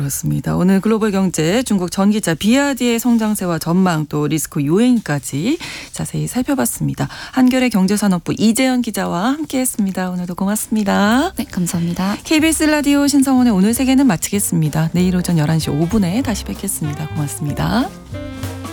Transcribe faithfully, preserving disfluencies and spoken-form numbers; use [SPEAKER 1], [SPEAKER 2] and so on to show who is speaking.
[SPEAKER 1] 그렇습니다. 오늘 글로벌 경제 중국 전기차 비아디의 성장세와 전망 또 리스크 요인까지 자세히 살펴봤습니다. 한겨레 경제산업부 이재현 기자와 함께했습니다. 오늘도 고맙습니다.
[SPEAKER 2] 네, 감사합니다.
[SPEAKER 1] 케이비에스 라디오 신성원의 오늘 세계는 마치겠습니다. 내일 오전 열한 시 오 분에 다시 뵙겠습니다. 고맙습니다.